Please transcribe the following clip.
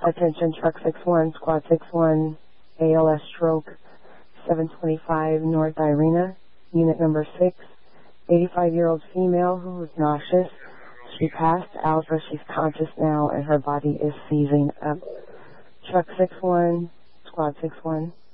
Attention Truck 61, Squad 61, ALS stroke, 725 North Irena, unit number 6, 85-year-old female who was nauseous. She passed out, but she's conscious now and her body is seizing up. Truck 61, Squad 61.